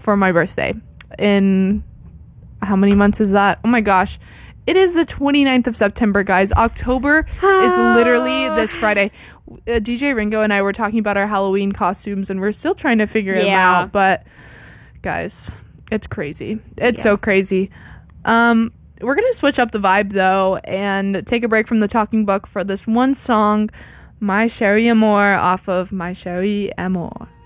for my birthday. In how many months is that? Oh my gosh. It is the 29th of September, guys. October is literally this Friday. DJ Ringo and I were talking about our Halloween costumes, and we're still trying to figure them out. But, guys, it's crazy. It's so crazy. We're going to switch up the vibe, though, and take a break from the talking book for this one song, My Chérie Amour, off of My Chérie Amour.